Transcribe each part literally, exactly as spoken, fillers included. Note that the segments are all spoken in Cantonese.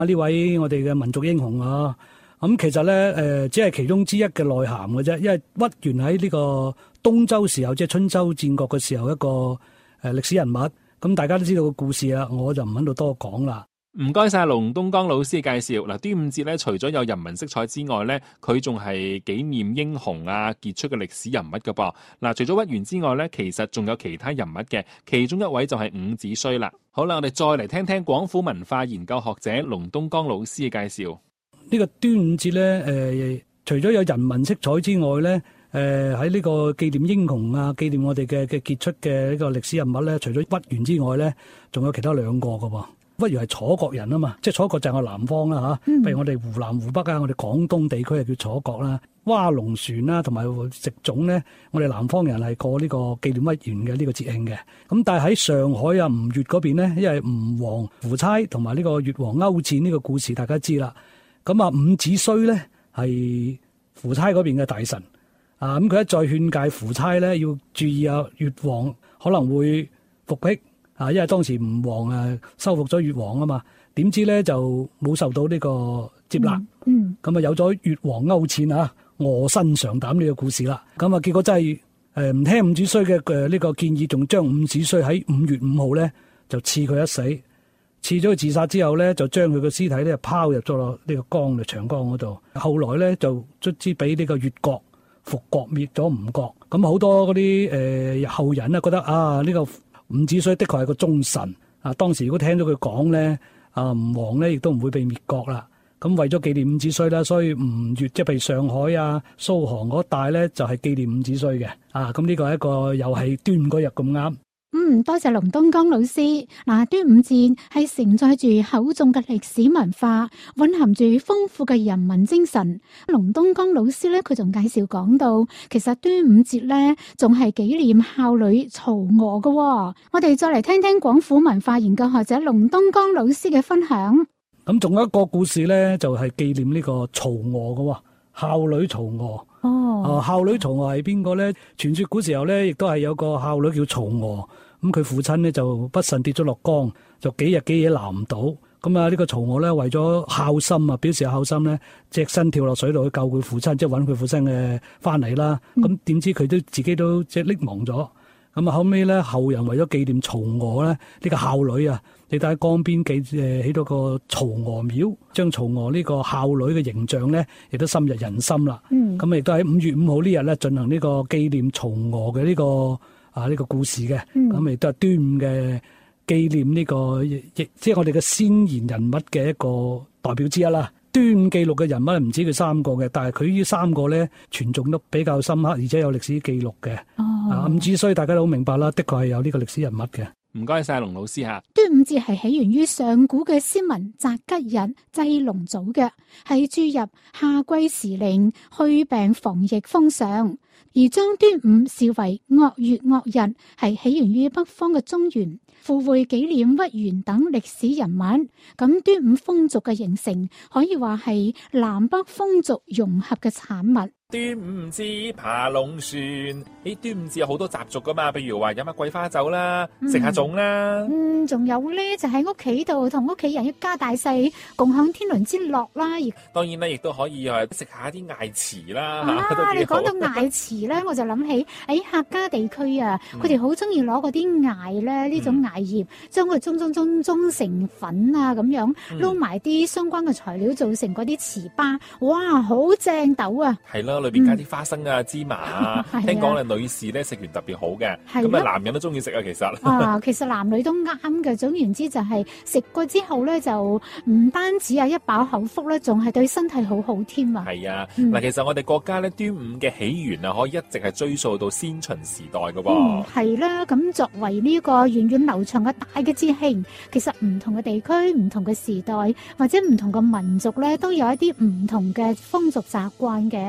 呢位我哋嘅民族英雄啊。咁其實咧，誒、呃、只係其中之一嘅內涵嘅啫。因為屈原喺呢個東周時候，即係春秋戰國嘅時候，一個誒歷史人物。咁大家都知道個故事啦，我就唔喺度多講啦。 唔該晒龍東江老師嘅介紹。嗱，端午節咧，除咗有人文色彩之外咧，佢仲係紀念英雄啊傑出嘅歷史人物噶噃。嗱，除咗屈原之外咧，其實仲有其他人物嘅，其中一位就係伍子胥啦。好啦，我哋再嚟聽聽廣府文化研究學者龍東江老師嘅介紹。 呢個端午節咧，誒、呃，除咗有人文色彩之外咧，誒喺呢個紀念英雄啊，紀念我哋嘅嘅傑出嘅呢個歷史人物咧，除咗屈原之外咧，仲有其他兩個噶噃。屈原係楚國人啊嘛，即係楚國就係我南方啦嚇，譬如我哋湖南、湖北啊，我哋廣東地區係叫楚國啦。划龍船啦，同埋食粽咧，我哋南方人係過呢個紀念屈原嘅呢個節慶嘅。咁但係喺上海啊吳越嗰邊咧，因為吳王夫差同埋呢個越王勾踐呢個故事大家知啦。咁啊伍子胥咧係夫差嗰邊嘅大臣啊，咁佢一再勸誡夫差咧要注意啊越王可能會復辟。啊，因為當時吳王啊收復咗越王啊嘛，點知咧就冇受到呢個接納，嗯，咁、嗯、啊有咗越王勾踐啊臥薪嘗膽呢個故事啦，咁啊結果真係誒唔聽伍子胥嘅誒呢個建議，仲將伍子胥喺五月五號咧就賜佢一死，賜咗佢自殺之後咧就將佢個屍體咧拋入咗落呢個江嘅長江嗰度，後來咧就卒之俾呢個越國復國滅咗吳國，咁好多嗰啲誒後人啊覺得啊呢、這個伍子胥的確係個忠臣啊！當時如果聽咗佢講咧，啊吳王咧亦都唔會被滅國啦。咁為咗紀念伍子胥啦，所以吳越即係譬如上海啊、蘇杭嗰帶咧，就係紀念伍子胥嘅。啊，咁呢個係一個又係端午嗰日咁啱。 嗯，多謝龍東江老師。嗱，端午節係承載住厚重嘅歷史文化，蘊含住豐富嘅人文精神。龍東江老師咧，佢仲介紹講到，其實端午節咧仲係紀念孝女曹娥嘅。我哋再嚟聽聽廣府文化研究學者龍東江老師嘅分享。 咁仲有一個故事咧，就係、是、紀念呢個曹娥嘅孝女曹娥。哦，啊，孝女曹娥係邊個咧？傳說古時候咧，亦都係有個孝女叫曹娥。咁佢父親咧就不慎跌咗落江，就幾日幾夜撈唔到。咁啊，呢個曹娥咧為咗孝心啊，表示孝心咧，隻身跳落水度去救佢父親，即係揾佢父親嘅翻嚟啦。咁、嗯、點知佢都自己都即係溺亡咗。咁啊後尾咧後人為咗紀念曹娥咧，呢、這個孝女啊，你睇江邊記誒起到個曹娥廟，將曹娥呢個孝女嘅形象咧，亦都深入人心啦。嗯，咁亦都喺五月五號呢日咧進行呢個紀念曹娥嘅呢個。啊！呢、這個故事嘅，咁亦都係端午嘅紀念呢、這個，亦即係我哋嘅先賢人物嘅一個代表之一啦。端午記錄嘅人物唔止佢三個嘅，但係佢呢三個咧傳頌都比較深刻，而且有歷史記錄嘅。哦，啊，伍子胥大家都好明白啦，的確係有呢個歷史人物嘅。 唔該晒龍老師吓。 端午節係起源於上古嘅先民擇吉日祭龍祖嘅，係注入夏季時令、去病防疫風尚。而將端午視為惡月惡日，係起源於北方嘅中原，附會紀念屈原等歷史人物。咁端午風俗嘅形成，可以話係南北風俗融合嘅產物。 端午節爬龍船，誒，端午節有好多習俗噶嘛，譬如話飲下桂花酒啦，食下粽啦， 嗯，仲有咧就喺屋企度同屋企人一家大細共享天倫之樂啦。而當然咧，亦都可以誒食下啲艾糍啦。 啊，你講到艾糍咧，我就諗起喺客家地區啊，佢哋好中意攞嗰啲艾咧，呢、嗯、種艾葉，將佢中中中中成粉啊，咁樣撈埋啲相關嘅材料，做成嗰啲糍粑，哇，好正斗啊！係咯。裏邊加啲花生啊、芝麻啊，嗯、聽講咧女士咧食完特別好嘅，咁啊男人都中意食啊，其實啊，其實男女都啱嘅。總言之就係食過之後咧，就唔單止啊一飽口福咧，仲係對身體好好添啊。 係啊，嗱、嗯，其實我哋國家咧端午嘅起源啊，可以一直係追溯到先秦時代噶噃。嗯，係啦。咁作為呢個源遠流長嘅大嘅節慶，其實唔同嘅地區、唔同嘅時代或者唔同嘅民族咧，都有一啲唔同嘅風俗習慣嘅。嗯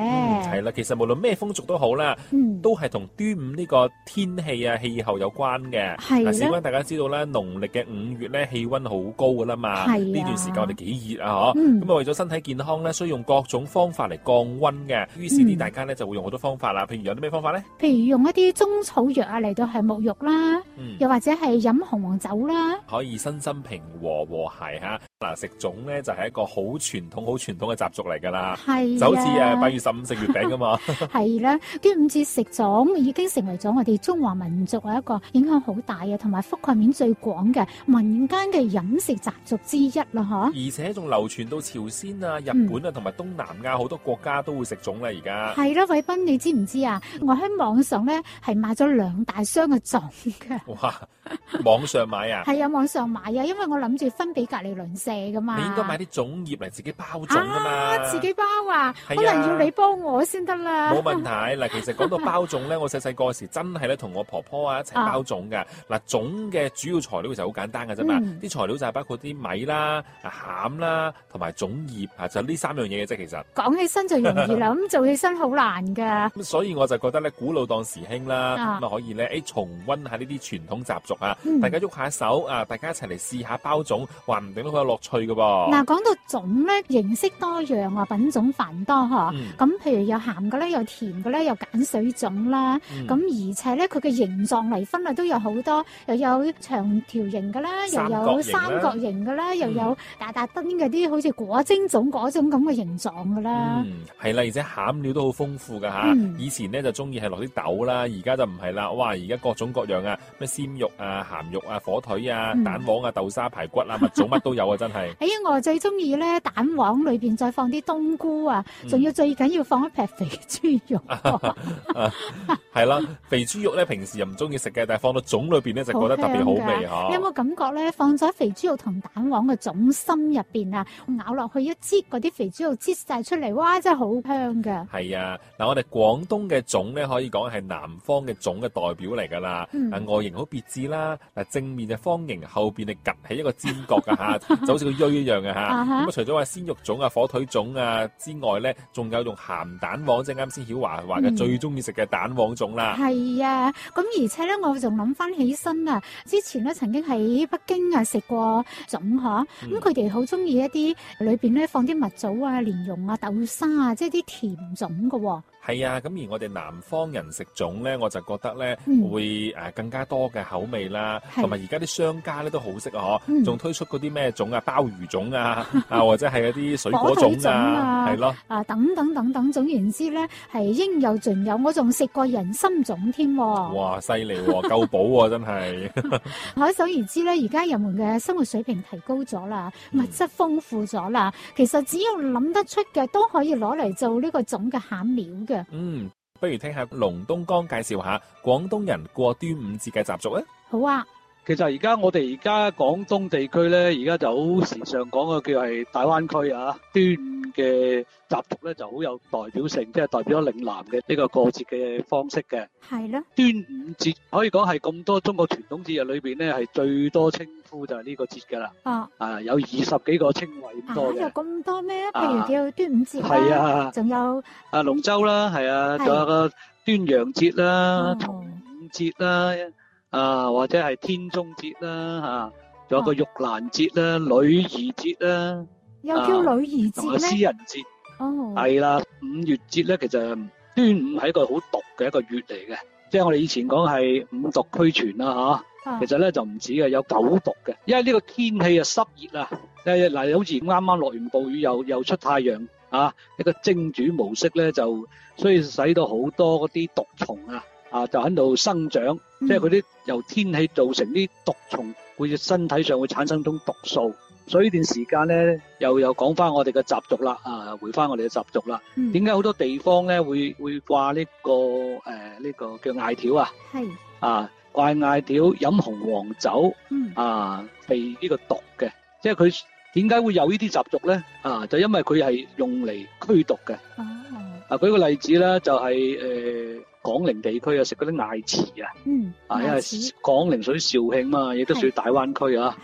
嘅。 係啦，其實無論咩風俗都好啦， 嗯， 都係同端午呢個天氣啊、氣候有關嘅。 係嗱，事關啦， 大家知道咧，農曆嘅五月咧氣温好高噶啦嘛， 係啊呢段時間我哋幾熱啊，嗬、 嗯咁啊為咗身體健康咧，需要用各種方法嚟降温嘅。於是啲嗯大家咧就會用好多方法啦，譬如有啲咩方法咧？ 譬如用一啲中草藥啊嚟到係沐浴啦， 嗯， 又或者係飲紅黃酒啦。 可以身心平和和諧嚇。嗱，食粽咧就係一個好傳統、好傳統嘅習俗嚟㗎啦。 係就好似誒八啊， 月十五食月餅㗎嘛。 係啦，端午節食粽已經成為咗我哋中華民族一個影響好大嘅，同埋覆蓋面最廣嘅民間嘅飲食習俗之一啦，嗬。 而且仲流傳到朝鮮啊、日本啊同埋東南亞好多國家都會食粽啦，而家。 係啦，偉斌，你知唔知啊？我喺網上咧係買咗兩大箱嘅粽嘅。 哇！網上買啊？ 係啊，網上買啊，因為我諗住分俾隔離鄰舍噶嘛。 你應該買啲粽葉嚟自己包粽啊嘛。 啊，自己包啊， 係啊可能要你幫我先得啦。 冇問題。嗱，其實講到包粽咧，我細細個嗰時真係咧同我婆婆啊一齊包粽㗎。嗱，粽嘅主要材料其實好簡單㗎啫嘛。 嗯啲材料就係包括啲米啦、啊餡啦，同埋粽葉啊，就呢三樣嘢嘅啫。其實講起身就容易啦，咁做起身好難㗎。 咁，所以我就覺得咧，古老當時興啦， 啊咁啊可以咧，誒重溫下呢啲傳統習俗啊， 嗯大家喐下手啊，大家一齊嚟試下包粽，話唔定都好有樂趣㗎噃。 嗱，講到粽咧，形式多樣啊，品種繁多嗬。 嗯咁譬如有鹹嘅咧，有甜嘅咧，有鹼水粽啦。 嗯咁而且咧，佢嘅形狀嚟分啊，都有好多，又有長條形嘅啦，又有三角形嘅啦，又有大大燈嘅啲好似果蒸粽嗰種咁嘅形狀嘅啦。 嗯，係啦，而且餡料都好豐富㗎吓。 嗯以前咧就中意係落啲豆啦，而家就唔係啦。哇，而家各種各樣啊，咩鮮肉啊、鹹肉啊、火腿啊、 嗯蛋黃啊、豆沙排骨啊、蜜棗乜都有啊，真係。 哎呀，我最中意咧蛋黃裏邊再放啲冬菇啊，仲要最緊要放一劈肥豬肉。 係啦，肥豬肉咧平時又唔中意食嘅，但係放到粽裏邊咧就覺得特別好味嗬。 你有冇感覺咧？放咗肥豬肉同蛋黃嘅粽心入邊啊，咬落去一擠嗰啲肥豬肉擠晒出嚟，哇！真係好香㗎。 係啊，嗱，我哋廣東嘅粽咧，可以講係南方嘅粽嘅代表嚟㗎啦。 嗯嗱，外形好別緻啦，嗱，正面就方形，後邊就趌起一個尖角㗎嚇，就好似個錐一樣嘅嚇。 啊哈咁啊，除咗話鮮肉粽啊、火腿粽啊之外咧，仲有用鹹蛋黃，即係啱先曉華話嘅嗯最中意食嘅蛋黃粽啦。 係啊，咁而且咧，我仲諗翻起身啊，之前咧曾經喺北京啊食過粽嗬， 嗯咁佢哋好中意一啲裏邊咧放啲蜜棗啊、蓮蓉啊、豆沙啊，即係啲甜粽㗎喎。 係啊，咁而我哋南方人食粽咧，我就覺得咧、 嗯會誒更加多嘅口味啦， 係同埋而家啲商家咧都好識啊， 嗯嗬，仲推出嗰啲咩粽啊，鮑魚粽啊，啊或者係嗰啲水果火腿粽粽啊， 啊係咯， 啊，等等等等，總言之咧係應有盡有，我仲食過人參粽添喎。 哇，犀利喎，夠補喎，真係。 可想而知咧，而家人們嘅生活水平提高咗啦，物嗯質豐富咗啦，其實只要諗得出嘅都可以攞嚟做呢個粽嘅餡料嘅。 嗯，不如聽下龍東江介紹下廣東人過端午節嘅習俗啊。 好啊， 其實而家我哋而家廣東地區咧，而家就好時常講嘅叫係大灣區啊，端午嘅習俗咧就好有代表性，即係代表咗嶺南嘅呢個過節嘅方式嘅。 係啦， 端午節可以講係咁多中國傳統節日裏邊咧係最多稱呼就係呢個節㗎啦。 啊， 啊，有二十幾個稱謂咁啊多嘅。 有咁多咩？ 啊譬如叫端午節係啦， 啊， 仲有啊龍舟啦，係啊， 係仲有個端陽節啦、 哦重五節啦，啊或者係天中節啦，嚇，仲有個玉蘭節啦、女兒節啦， 又叫女兒同埋節咩？ 詩人節。 哦， 係啦，五月節咧，其實端午係一個好毒嘅一個月嚟嘅，即係我哋以前講係五毒俱全啦嚇， 啊其實咧就唔止嘅，有九毒嘅，因為呢個天氣啊濕熱啊，誒嗱好似啱啱落完暴雨又又出太陽啊，一個蒸煮模式咧就，所以使到好多嗰啲毒蟲啊啊就喺度生長， 嗯即係嗰啲由天氣造成啲毒蟲會身體上會產生種毒素。所以呢段時間咧，又又講翻我哋嘅習俗啦，啊，回翻我哋嘅習俗啦。 嗯點解好多地方咧會會掛呢、個誒呢、個叫艾條啊？ 係， 啊，掛艾條飲紅黃酒嗯啊，避呢個毒嘅。即係佢點解會有呢啲習俗咧？啊，就因為佢係用嚟驅毒嘅。 哦， 啊，舉個例子啦，就係、誒、廣寧地區啊，食嗰啲艾糍啊， 嗯， 啊，因為牙齒廣寧屬於肇慶嘛，亦都屬於大灣區啊。 係，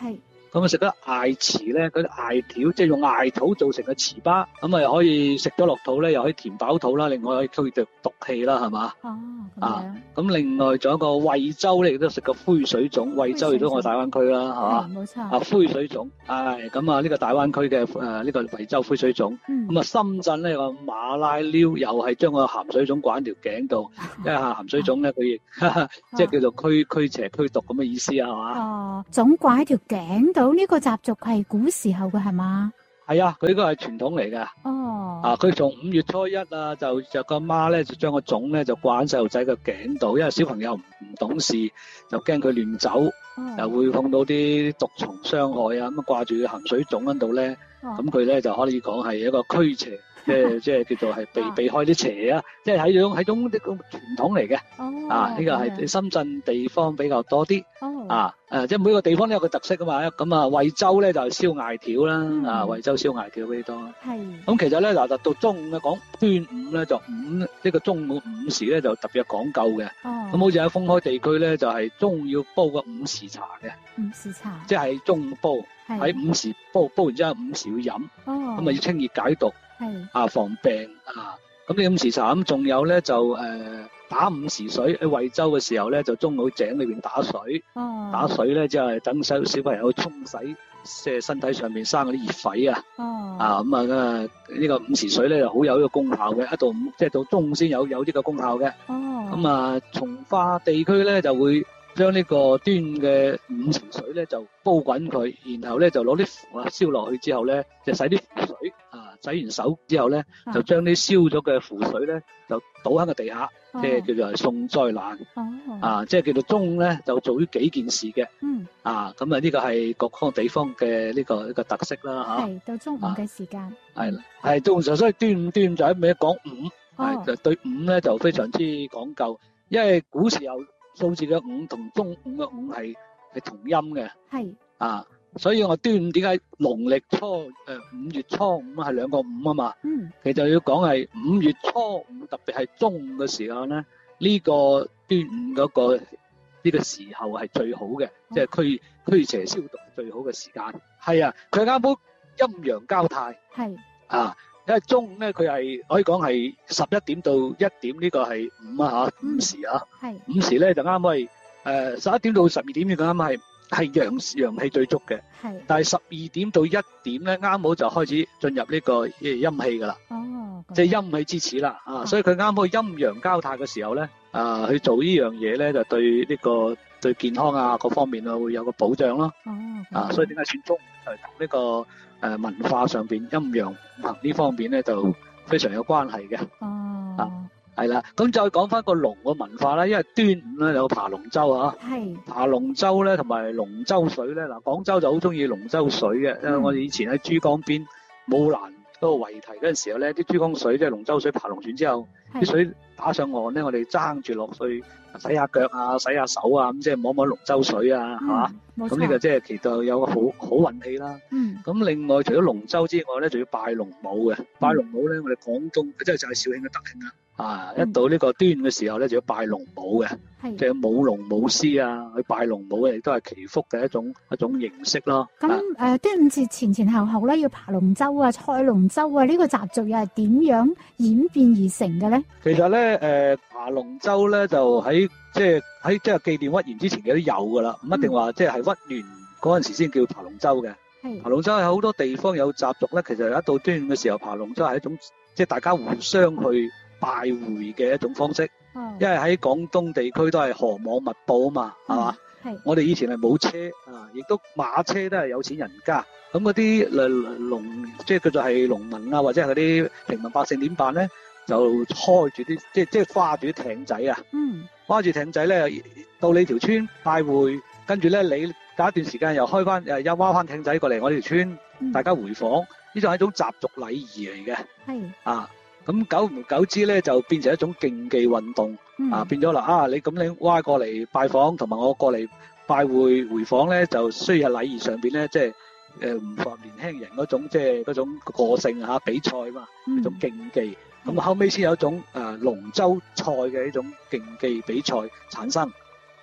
咁啊食得艾糍咧，嗰啲艾條即係用艾草做成嘅糍粑，咁啊又可以食咗落肚咧，又可以填飽肚啦，另外可以驅毒毒氣啦，係嘛？ 哦，咁啊樣， 咁另外仲有一個惠州咧，亦都食過灰水粽，惠州亦都我大灣區啦，係嘛？ 係冇錯。 啊灰水粽，係咁啊呢個大灣區嘅誒呢個惠州灰水粽， 嗯， 咁啊深圳咧個馬拉撩又係將個鹹水粽掛喺條頸度，因為鹹水粽咧佢亦即係叫做驅驅邪驅毒咁嘅意思啊，係嘛？ 哦，粽掛喺條頸度，呢個習俗係古時候嘅係嘛？ 係啊，佢呢個係傳統嚟嘅。 哦， 啊，佢從五月初一啊，就就個媽咧就將個粽咧就掛喺細路仔嘅頸度，因為小朋友唔唔懂事，就驚佢亂走， 哦又會碰到啲毒蟲傷害啊，咁啊掛住鹹水粽喺度咧， 哦咁佢咧就可以講係一個驅邪，即係即係叫做係避避開啲邪啊，即係係種係種呢個傳統嚟嘅。 哦， 啊，呢個咁樣係深圳地方比較多啲。 哦， 啊，誒，即係每個地方都有個特色噶嘛。咁啊，惠州咧就係燒艾條啦， 嗯啊，惠州燒艾條比較多。 係， 咁其實咧，嗱，到中午咧講端午咧，就午呢個中午午時咧就特別有講究嘅。 哦， 咁好似喺封開地區咧，就係中午要煲個午時茶嘅， 午時茶， 即係中午煲， 係， 喺午時煲，煲完之後午時要飲， 哦， 咁啊要清熱解毒係， 啊，防病啊。咁你午時茶咁，仲有咧就誒打午時水喺惠州嘅時候咧，就中午井裏邊打水。 哦， 打水咧，即係等小小朋友沖洗，即係身體上面生嗰啲熱痱啊， 哦， 啊咁啊呢個午時水咧就好有呢個功效嘅，一到午即係到中午先有有呢個功效嘅。 哦， 咁啊，從化地區咧就會將呢個端嘅午時水咧就煲滾佢，然後咧就攞啲符啊燒落去之後咧，就洗啲符水啊，洗完手之後咧就將啲燒咗嘅符水咧就倒喺個地下， 哦即係叫做係送災難。 哦， 啊，即係叫做中午咧，就做呢幾件事嘅。 嗯， 啊，咁啊呢個係各方地方嘅呢個呢個特色啦，嚇。 係到中午嘅時間， 係啦，係中午時候，所以端午端午就喺尾講午， 哦係就對午咧就非常之講究，因為古時候數字嘅午同中午嘅午係係同音嘅。 係， 啊，所以我端午點解農曆初誒五月初五係兩個午啊嘛？ 嗯， 其實就要講係五月初五，特別係中午嘅時候咧，呢、個端午嗰、個呢、個時候係最好嘅，即係驅驅邪消毒最好嘅時間。係啊，佢啱好陰陽交泰係， 啊，因為中午咧佢係可以講係十一點到一點呢個係午啊嚇，午時啊， 係， 午時咧就啱好係誒十一點到十二點呢個啱係係陽陽氣最足嘅， 係， 但係十二點到一點咧啱好就開始進入呢個誒陰氣㗎啦。 哦，咁即係陰氣之始啦，啊， 嗯所以佢啱好陰陽交泰嘅時候咧，啊，去做呢樣嘢咧，就對呢個對健康啊各方面啊會有個保障咯， 哦， 啊，所以點解選中午就係同呢個誒文化上邊陰陽五行呢方面咧就非常有關係嘅， 哦， 係啦，咁再講翻個龍嘅文化啦，因為端午咧有爬龍舟啊， 係， 爬龍舟咧同埋龍舟水咧，嗱廣州就好中意龍舟水嘅，因為我哋以前喺珠江邊武蘭嗰個圍堤嗰陣時候咧，啲珠江水即係龍舟水爬龍船之後，啲水打上岸咧，我哋爭住落去洗下腳啊、洗下手啊，咁即係摸摸龍舟水啊，係嘛？ 冇咁呢個錯， 即係其實有個好好運氣啦。 嗯， 咁另外除咗龍舟之外咧，仲要拜龍母嘅。拜龍母咧，我哋廣東即係就係肇慶嘅德慶啦。啊，一到呢個端午嘅時候咧，就要拜龍母嘅，即係。 係舞龍舞獅啊，去拜龍母亦都係祈福嘅一種一種形式咯。 咁啊誒，端午節前前後後咧，要爬龍舟啊、賽龍舟啊，呢個習俗又係點樣演變而成嘅咧？ 其實咧，誒爬龍舟咧就喺即係喺即係紀念屈原之前嘅都有噶啦，唔一定話即係係屈原嗰陣時先叫爬龍舟嘅。 係爬龍舟係好多地方有習俗咧，其實一到端午嘅時候爬龍舟係一種即係大家互相去拜會嘅一種方式， 哦， 因為喺廣東地區都係河網密佈啊嘛，係嘛？ 係我哋以前係冇車啊，亦都馬車都係有錢人家。咁嗰啲誒農即係叫做係農民啊，或者係嗰啲平民百姓點辦咧？就開住啲即係即係花住啲艇仔啊， 嗯花住艇仔咧到你條村拜會，跟住咧你隔一段時間又開翻誒又挖翻艇仔過嚟我哋條村， 嗯大家回訪，呢種係一種習俗禮儀嚟嘅係啊。咁久唔久之咧就變成一種競技運動。 嗯啊，變咗啦！啊，你咁你挖過嚟拜訪，同埋我過嚟拜會回訪咧，就需要喺禮儀上邊咧，即係誒唔符合年輕人嗰種即係嗰種個性嚇、啊、比賽嘛，一種競技。咁、 嗯後尾先有一種誒、呃、龍舟賽嘅一種競技比賽產生。啊，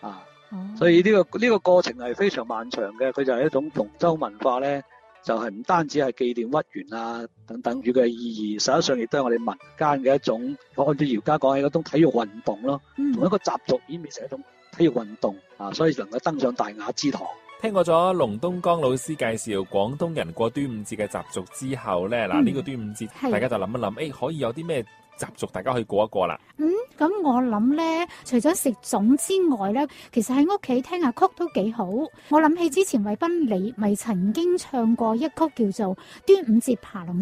哦所以呢、這個呢、這個過程係非常漫長嘅。佢就係一種龍舟文化咧，就係、是、唔單止係紀念屈原啊等等佢嘅意義，實際上亦都係我哋民間嘅一種，按照姚家講係一種體育運動咯。 嗯同一個習俗演變成一種體育運動啊，所以能夠登上大雅之堂。 聽過咗龍東江老師介紹廣東人過端午節嘅習俗之後咧，嗱呢、 嗯個端午節係大家就諗一諗，誒、欸、可以有啲咩習俗大家可以過一過啦。 嗯，咁我諗咧，除咗食粽之外咧，其實喺屋企聽下曲都幾好。我諗起之前衛賓理咪曾經唱過一曲叫做《端午節爬龍